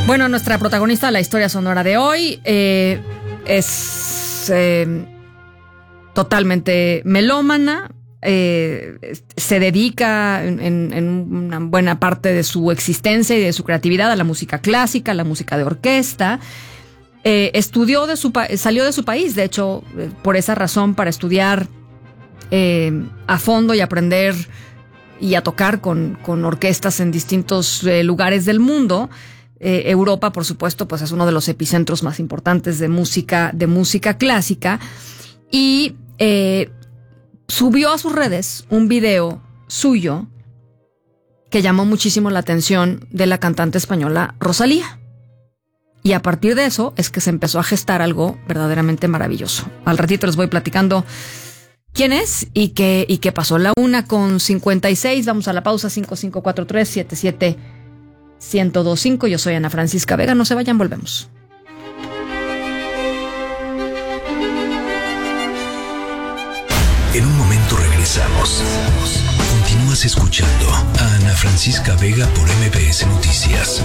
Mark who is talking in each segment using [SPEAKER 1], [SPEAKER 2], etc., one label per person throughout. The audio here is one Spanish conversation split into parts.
[SPEAKER 1] Bueno, nuestra protagonista de la historia sonora de hoy es totalmente melómana. Se dedica en una buena parte de su existencia y de su creatividad a la música clásica, a la música de orquesta. Salió de su país, de hecho, por esa razón, para estudiar a fondo y aprender y a tocar con orquestas en distintos lugares del mundo. Europa, por supuesto, pues es uno de los epicentros más importantes de música clásica. Y subió a sus redes un video suyo que llamó muchísimo la atención de la cantante española Rosalía. Y a partir de eso es que se empezó a gestar algo verdaderamente maravilloso. Al ratito les voy platicando quién es y qué pasó. La 1:56, vamos a la pausa. 5543-77-1025. Yo soy Ana Francisca Vega, no se vayan, volvemos.
[SPEAKER 2] En un momento regresamos. Continúas escuchando a Ana Francisca Vega por MBS Noticias.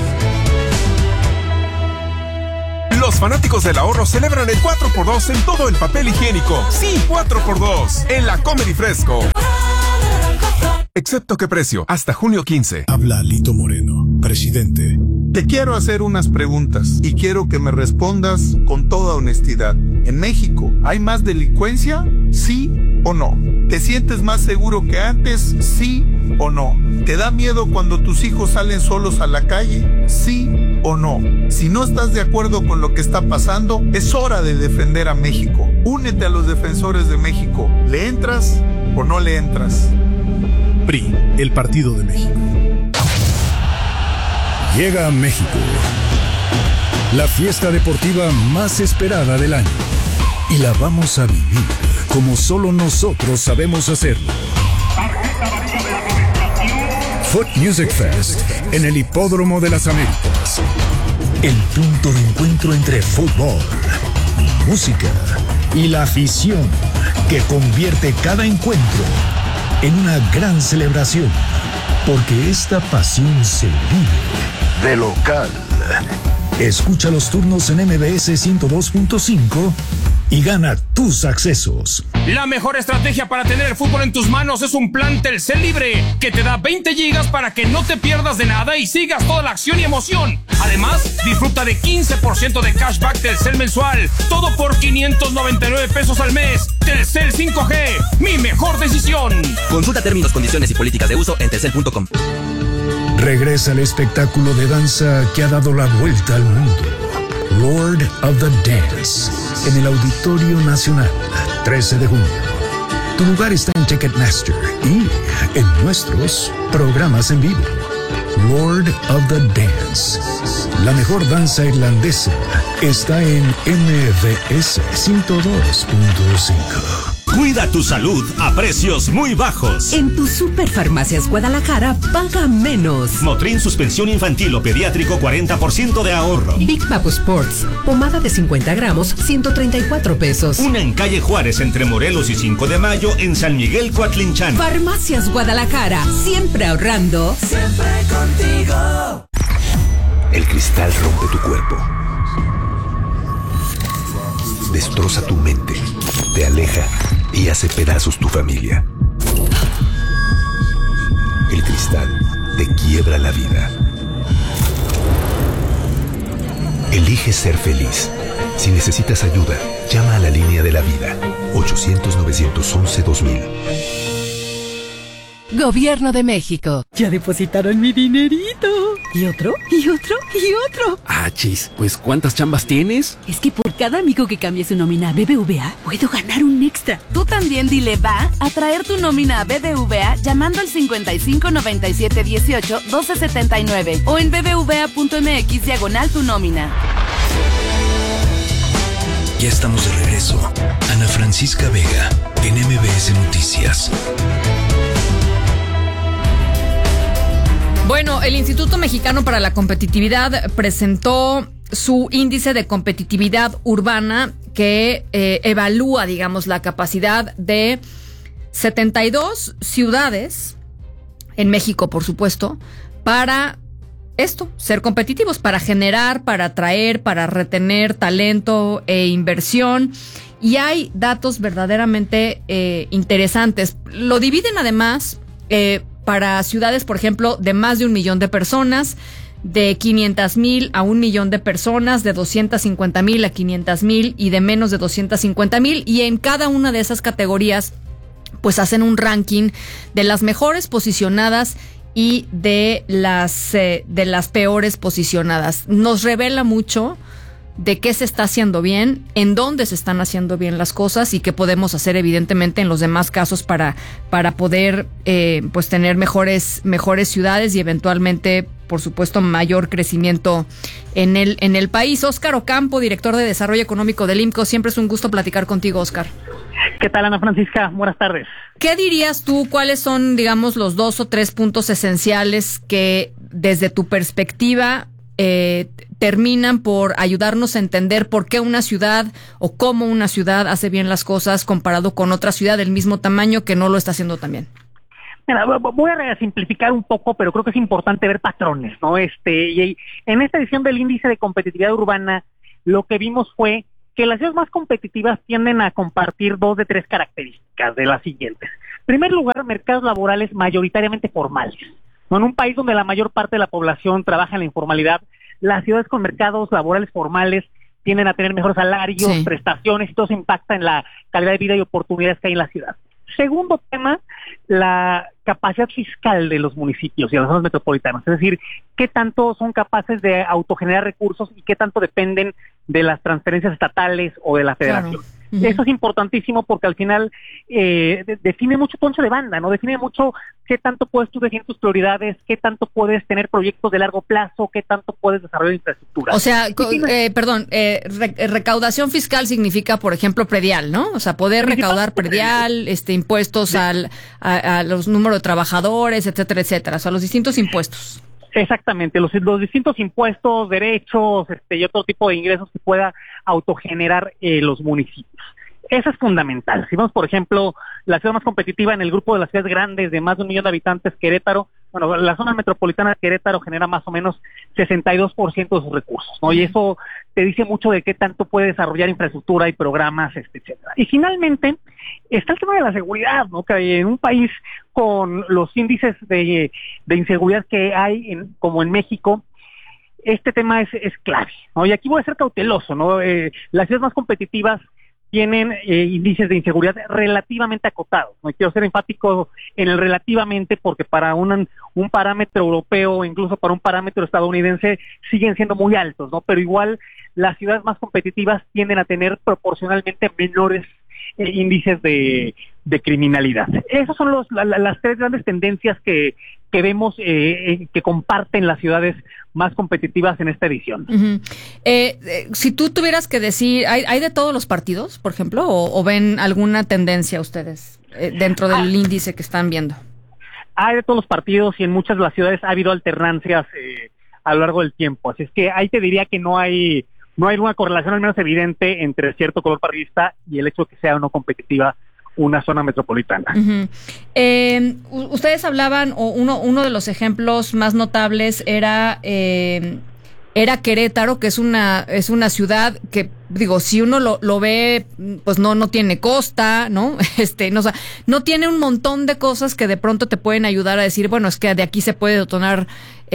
[SPEAKER 3] Los fanáticos del ahorro celebran el 4x2 en todo el papel higiénico. Sí, 4x2 en la Comedy Fresco. Excepto qué precio, hasta junio 15.
[SPEAKER 4] Habla Lito Moreno, presidente.
[SPEAKER 5] Te quiero hacer unas preguntas y quiero que me respondas con toda honestidad. ¿En México hay más delincuencia? ¿Sí o no? ¿Te sientes más seguro que antes? ¿Sí o no? ¿Te da miedo cuando tus hijos salen solos a la calle? ¿Sí o no? Si no estás de acuerdo con lo que está pasando, es hora de defender a México. Únete a los defensores de México. ¿Le entras o no le entras?
[SPEAKER 4] PRI, el Partido de México. Llega a México la fiesta deportiva más esperada del año. Y la vamos a vivir como solo nosotros sabemos hacerlo. Foot Music Fest en el Hipódromo de las Américas. El punto de encuentro entre fútbol, música y la afición que convierte cada encuentro en una gran celebración. Porque esta pasión se vive de local. Escucha los turnos en MBS 102.5 y gana tus accesos.
[SPEAKER 6] La mejor estrategia para tener el fútbol en tus manos es un plan Telcel Libre que te da 20 gigas para que no te pierdas de nada y sigas toda la acción y emoción. Además, disfruta de 15% de cashback Telcel mensual. Todo por 599 pesos al mes. Telcel 5G, mi mejor decisión.
[SPEAKER 7] Consulta términos, condiciones y políticas de uso en telcel.com.
[SPEAKER 4] Regresa el espectáculo de danza que ha dado la vuelta al mundo. Lord of the Dance, en el Auditorio Nacional, 13 de junio. Tu lugar está en Ticketmaster y en nuestros programas en vivo. Lord of the Dance, la mejor danza irlandesa, está en MBS 102.5.
[SPEAKER 8] Cuida tu salud a precios muy bajos.
[SPEAKER 9] En tu Superfarmacias Guadalajara, paga menos.
[SPEAKER 8] Motrin suspensión infantil o pediátrico, 40% de ahorro.
[SPEAKER 9] Big Papo Sports, pomada de 50 gramos, 134 pesos.
[SPEAKER 8] Una en calle Juárez, entre Morelos y 5 de Mayo, en San Miguel, Coatlinchan.
[SPEAKER 9] Farmacias Guadalajara, siempre ahorrando.
[SPEAKER 10] Siempre contigo.
[SPEAKER 2] El cristal rompe tu cuerpo. Destroza tu mente. Te aleja y hace pedazos tu familia. El cristal te quiebra la vida. Elige ser feliz. Si necesitas ayuda, llama a la línea de la vida. 800-911-2000.
[SPEAKER 9] Gobierno de México.
[SPEAKER 11] Ya depositaron mi dinerito. ¿Y otro? ¿Y otro? ¿Y otro?
[SPEAKER 12] Ah, chis, pues ¿cuántas chambas tienes?
[SPEAKER 11] Es que por cada amigo que cambie su nómina a BBVA, puedo ganar un extra.
[SPEAKER 13] Tú también dile va a traer tu nómina a BBVA llamando al 55 97 18 12 79 o en bbva.mx/tu nómina.
[SPEAKER 2] Ya estamos de regreso. Ana Francisca Vega en MBS Noticias.
[SPEAKER 1] Bueno, el Instituto Mexicano para la Competitividad presentó su índice de competitividad urbana que evalúa, digamos, la capacidad de 72 ciudades, en México, por supuesto, para ser competitivos para generar, para atraer, para retener talento e inversión. Y hay datos verdaderamente interesantes. Lo dividen además para ciudades, por ejemplo, de más de 1 millón de personas, de 500,000 a 1 millón de personas, de 250,000 a 500,000 y de menos de 250,000. Y en cada una de esas categorías, pues hacen un ranking de las mejores posicionadas y de las peores posicionadas. Nos revela mucho de qué se está haciendo bien, en dónde se están haciendo bien las cosas y qué podemos hacer evidentemente en los demás casos para poder pues tener mejores ciudades y eventualmente, por supuesto, mayor crecimiento en el país. Óscar Ocampo, director de Desarrollo Económico del IMCO, siempre es un gusto platicar contigo, Óscar.
[SPEAKER 14] ¿Qué tal, Ana Francisca? Buenas tardes.
[SPEAKER 1] ¿Qué dirías tú? ¿Cuáles son, digamos, los 2 o 3 puntos esenciales que desde tu perspectiva terminan por ayudarnos a entender por qué una ciudad o cómo una ciudad hace bien las cosas comparado con otra ciudad del mismo tamaño que no lo está haciendo tan bien?
[SPEAKER 14] Mira, voy a simplificar un poco, pero creo que es importante ver patrones, ¿no? Y en esta edición del Índice de Competitividad Urbana, lo que vimos fue que las ciudades más competitivas tienden a compartir 2 de 3 características de las siguientes. En primer lugar, mercados laborales mayoritariamente formales. En un país donde la mayor parte de la población trabaja en la informalidad, las ciudades con mercados laborales formales tienden a tener mejores salarios, prestaciones, y todo eso impacta en la calidad de vida y oportunidades que hay en la ciudad. Segundo tema, la capacidad fiscal de los municipios y de las zonas metropolitanas, es decir, qué tanto son capaces de autogenerar recursos y qué tanto dependen de las transferencias estatales o de la federación. Claro. Eso es importantísimo porque al final define mucho tu ancho de banda, ¿no? Define mucho qué tanto puedes tú definir tus prioridades, qué tanto puedes tener proyectos de largo plazo, qué tanto puedes desarrollar infraestructura.
[SPEAKER 1] O sea, recaudación fiscal significa, por ejemplo, predial, ¿no? O sea, poder recaudar predial, impuestos a los números de trabajadores, etcétera, etcétera. O sea, los distintos impuestos.
[SPEAKER 14] Exactamente, los distintos impuestos, derechos y otro tipo de ingresos que pueda autogenerar los municipios. Eso es fundamental. Si vemos, por ejemplo, la ciudad más competitiva en el grupo de las ciudades grandes de más de 1 millón de habitantes, Querétaro, bueno, la zona metropolitana de Querétaro genera más o menos 62% de sus recursos, ¿no? Y eso te dice mucho de qué tanto puede desarrollar infraestructura y programas, etcétera. Y finalmente, está el tema de la seguridad, ¿no? Que en un país con los índices de inseguridad que hay, como en México, este tema es clave, ¿no? Y aquí voy a ser cauteloso, ¿no? Las ciudades más competitivas tienen índices de inseguridad relativamente acotados, ¿no? Y quiero ser enfático en el relativamente porque para un parámetro europeo, incluso para un parámetro estadounidense, siguen siendo muy altos, ¿no? Pero igual las ciudades más competitivas tienden a tener proporcionalmente menores índices de criminalidad. Esas son las 3 grandes tendencias que vemos que comparten las ciudades más competitivas en esta edición.
[SPEAKER 1] Uh-huh. Si tú tuvieras que decir, ¿hay de todos los partidos, por ejemplo, o ven alguna tendencia ustedes dentro del índice que están viendo?
[SPEAKER 14] Hay de todos los partidos y en muchas de las ciudades ha habido alternancias a lo largo del tiempo. Así es que ahí te diría que no hay una correlación al menos evidente entre cierto color partidista y el hecho de que sea o no competitiva una zona metropolitana.
[SPEAKER 1] Uh-huh. Ustedes hablaban, o uno de los ejemplos más notables era Querétaro, que es una ciudad que, digo, si uno lo ve, pues no tiene costa, ¿no? No tiene un montón de cosas que de pronto te pueden ayudar a decir, bueno, es que de aquí se puede detonar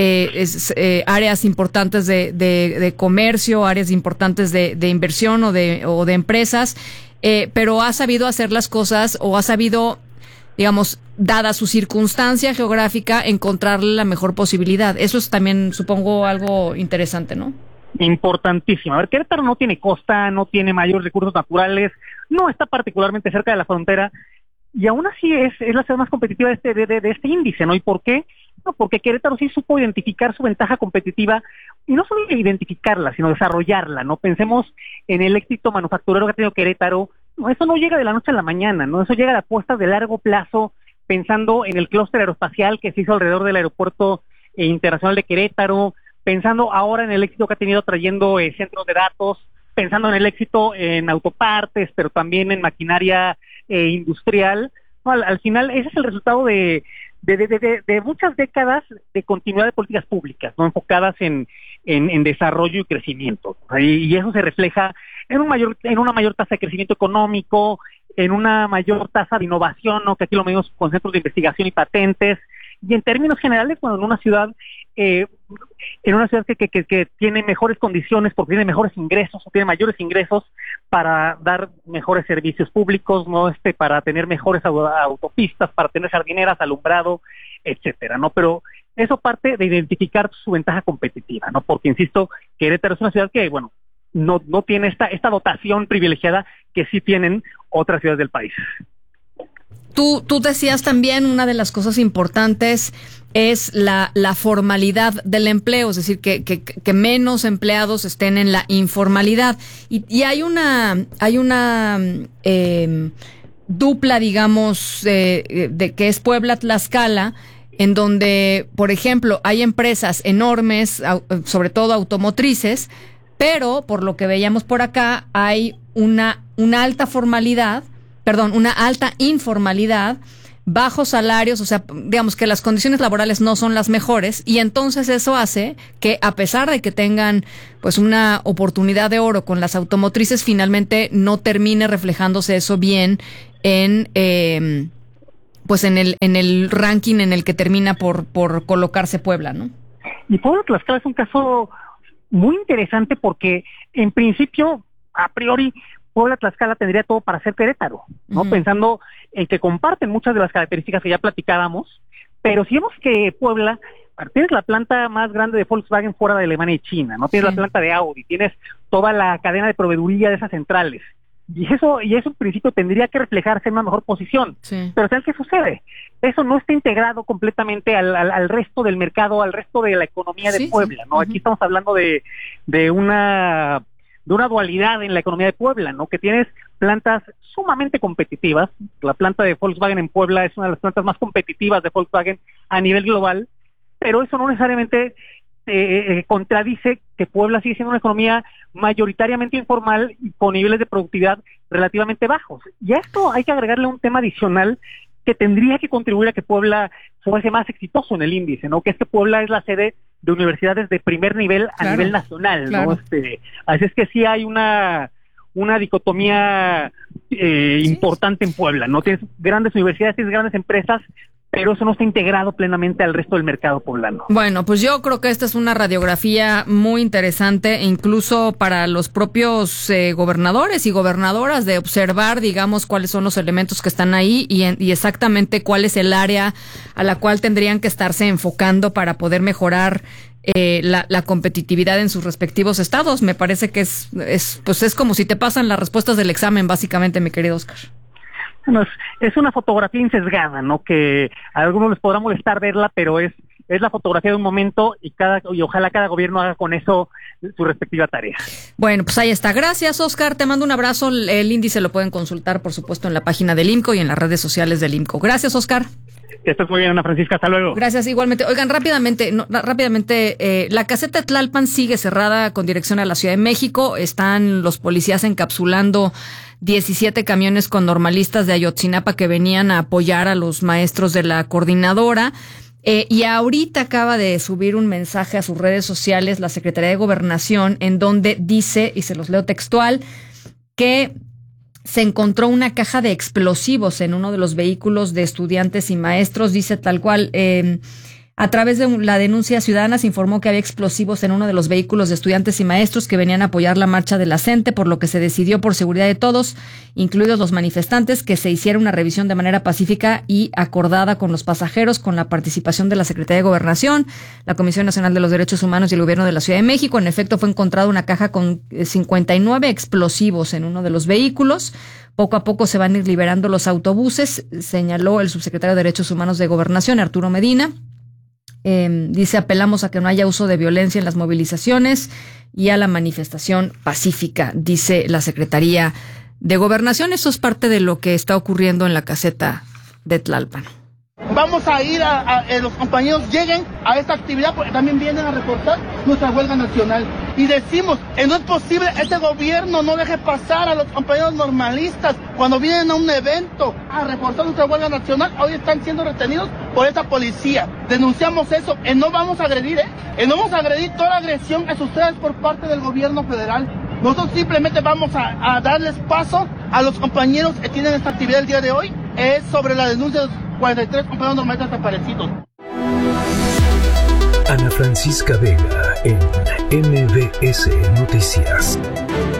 [SPEAKER 1] áreas importantes de comercio, áreas importantes de inversión o de empresas, pero ha sabido hacer las cosas o ha sabido, digamos, dada su circunstancia geográfica, encontrarle la mejor posibilidad. Eso es también, supongo, algo interesante, ¿no?
[SPEAKER 14] Importantísimo. A ver, Querétaro no tiene costa, no tiene mayores recursos naturales, no está particularmente cerca de la frontera, y aún así es la ciudad más competitiva de este índice, ¿no? ¿Y por qué? No, porque Querétaro sí supo identificar su ventaja competitiva, y no solo identificarla, sino desarrollarla, ¿no? Pensemos en el éxito manufacturero que ha tenido Querétaro. No, eso no llega de la noche a la mañana, ¿no? Eso llega de apuestas de largo plazo, pensando en el clúster aeroespacial que se hizo alrededor del aeropuerto internacional de Querétaro, pensando ahora en el éxito que ha tenido trayendo centros de datos, pensando en el éxito en autopartes, pero también en maquinaria industrial. No, al final ese es el resultado de de muchas décadas de continuidad de políticas públicas, no enfocadas en desarrollo y crecimiento. Y eso se refleja en una mayor tasa de crecimiento económico, en una mayor tasa de innovación, ¿no? Que aquí lo medimos con centros de investigación y patentes, y en términos generales, bueno, en una ciudad que tiene mejores condiciones, porque tiene mejores ingresos, o tiene mayores ingresos para dar mejores servicios públicos, ¿no? Para tener mejores autopistas, para tener jardineras, alumbrado, etcétera, ¿no? Pero eso parte de identificar su ventaja competitiva, ¿no? Porque, insisto, Querétaro es una ciudad que, bueno, no tiene esta dotación privilegiada que sí tienen otras ciudades del país.
[SPEAKER 1] Tú decías también, una de las cosas importantes es la formalidad del empleo, es decir, que menos empleados estén en la informalidad. Y hay una dupla, digamos, de que es Puebla-Tlaxcala, en donde, por ejemplo, hay empresas enormes, sobre todo automotrices, pero por lo que veíamos por acá hay una alta informalidad, bajos salarios, o sea, digamos que las condiciones laborales no son las mejores, y entonces eso hace que, a pesar de que tengan pues una oportunidad de oro con las automotrices, finalmente no termine reflejándose eso bien en el ranking en el que termina por colocarse Puebla, ¿no?
[SPEAKER 14] Y Puebla-Tlaxcala es un caso muy interesante porque, en principio, a priori, Puebla-Tlaxcala tendría todo para ser Querétaro, ¿no? Uh-huh. Pensando en que comparten muchas de las características que ya platicábamos, pero si vemos que Puebla, tienes la planta más grande de Volkswagen fuera de Alemania y China, ¿no? Tienes la planta de Audi, tienes toda la cadena de proveeduría de esas centrales, y eso en principio tendría que reflejarse en una mejor posición. Sí. Pero ¿sabes qué sucede? Eso no está integrado completamente al resto del mercado, al resto de la economía de Puebla, ¿no? Uh-huh. Aquí estamos hablando de una dualidad en la economía de Puebla, ¿no? Que tienes plantas sumamente competitivas. La planta de Volkswagen en Puebla es una de las plantas más competitivas de Volkswagen a nivel global, pero eso no necesariamente contradice que Puebla sigue siendo una economía mayoritariamente informal y con niveles de productividad relativamente bajos. Y a esto hay que agregarle un tema adicional que tendría que contribuir a que Puebla fuese más exitoso en el índice, ¿no? Que es que Puebla es la sede de universidades de primer nivel a nivel nacional, ¿no? Así es que sí hay una dicotomía importante en Puebla, ¿no? Tienes grandes universidades, tienes grandes empresas, pero eso no está integrado plenamente al resto del mercado poblano.
[SPEAKER 1] Bueno, pues yo creo que esta es una radiografía muy interesante, incluso para los propios gobernadores y gobernadoras, de observar, digamos, cuáles son los elementos que están ahí y exactamente cuál es el área a la cual tendrían que estarse enfocando para poder mejorar la competitividad en sus respectivos estados. Me parece que es como si te pasan las respuestas del examen, básicamente, mi querido Oscar.
[SPEAKER 14] Bueno, es una fotografía insesgada, ¿no? Que a algunos les podrá molestar verla, pero es la fotografía de un momento y ojalá cada gobierno haga con eso su respectiva tarea.
[SPEAKER 1] Bueno, pues ahí está. Gracias, Oscar. Te mando un abrazo. El índice lo pueden consultar, por supuesto, en la página del IMCO y en las redes sociales del IMCO. Gracias, Oscar.
[SPEAKER 14] Que estés muy bien, Ana Francisca. Hasta luego.
[SPEAKER 1] Gracias, igualmente. Oigan, rápidamente, la caseta de Tlalpan sigue cerrada con dirección a la Ciudad de México. Están los policías encapsulando 17 camiones con normalistas de Ayotzinapa que venían a apoyar a los maestros de la coordinadora. Y ahorita acaba de subir un mensaje a sus redes sociales la Secretaría de Gobernación, en donde dice, y se los leo textual, que se encontró una caja de explosivos en uno de los vehículos de estudiantes y maestros. Dice tal cual, a través de la denuncia ciudadana se informó que había explosivos en uno de los vehículos de estudiantes y maestros que venían a apoyar la marcha de la CENTE, por lo que se decidió, por seguridad de todos, incluidos los manifestantes, que se hiciera una revisión de manera pacífica y acordada con los pasajeros, con la participación de la Secretaría de Gobernación, la Comisión Nacional de los Derechos Humanos y el Gobierno de la Ciudad de México. En efecto, fue encontrada una caja con 59 explosivos en uno de los vehículos. Poco a poco se van a ir liberando los autobuses, señaló el subsecretario de Derechos Humanos de Gobernación, Arturo Medina. Dice, apelamos a que no haya uso de violencia en las movilizaciones y a la manifestación pacífica, dice la Secretaría de Gobernación. Eso es parte de lo que está ocurriendo en la caseta de Tlalpan.
[SPEAKER 15] Vamos a ir a los compañeros lleguen a esta actividad porque también vienen a reportar nuestra huelga nacional. Y decimos, no es posible, este gobierno no deje pasar a los compañeros normalistas cuando vienen a un evento a reportar nuestra huelga nacional. Hoy están siendo retenidos por esta policía. Denunciamos eso, no vamos a agredir, no vamos a agredir toda la agresión que sucede por parte del gobierno federal. Nosotros simplemente vamos a darles paso a los compañeros que tienen esta actividad el día de hoy. Es sobre la denuncia de los 43 compañeros normalistas desaparecidos.
[SPEAKER 2] Ana Francisca Vega en MBS Noticias.